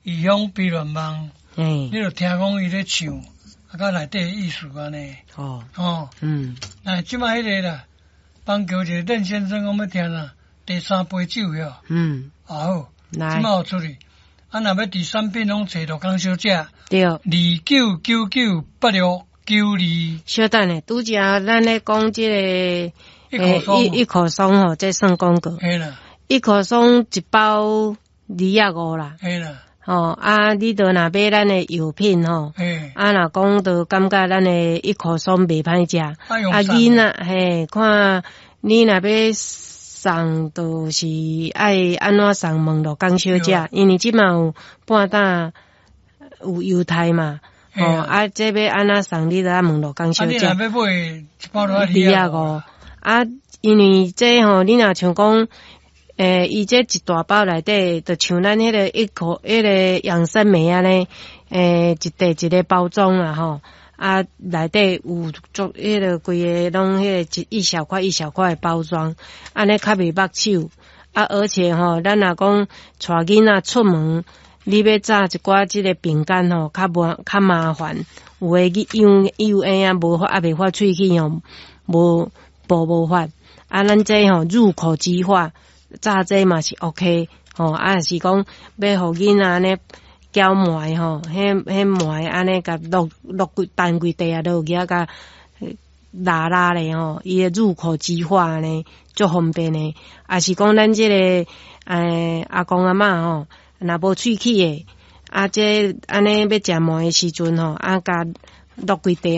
异乡悲乱梦， 嘿， 你就听讲伊咧唱，啊，甲内底意思安尼。 哦， 哦，那即摆迄个啦，邦桥一个任先生，我们听啦，第三杯酒哟。好，即摆有出去。啊，若要第三品拢找罗江小姐。 对。 29998692。 小等下，拄则咱咧讲即个一颗松吼，这算广告。 嘿啦。 一颗松一包2.5啦。 嘿啦。 吼啊，你着若买咱的药品吼，啊若讲着感觉咱的一颗松袂歹食，啊囡仔嘿，看你若要送，就是爱安怎送问罗江小姐，因为即嘛有半打有犹太嘛，吼啊，这要安怎送你着爱问罗江小姐。 啊，你若要买一包落 2.5啊，因为这吼，你若像讲。伊这一大包内底，就像咱迄个迄个养生梅安尼，一个包装啊吼，啊内底有做迄个规个拢迄个一小块一小块的包装，安尼较袂目手，啊而且吼，咱若讲带囡仔出门，你要炸一寡即个饼干吼，较麻烦，有诶有诶啊无法啊袂发喙齿吼，无法，啊咱这吼入口即化。炸这嘛是 OK 吼，啊是讲要互囡仔安尼搅糜吼，迄糜安尼甲落蛋规地啊，都有遐甲拉咧吼，伊诶入口即化安尼，足方便诶。啊是讲咱即个阿公阿嬷吼，若无喙齿诶，啊这安尼要食糜诶时阵吼，啊甲落规地。